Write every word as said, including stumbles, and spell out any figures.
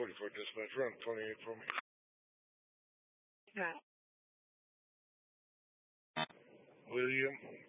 forty-four dispatch, run twenty-eight for me. Right. William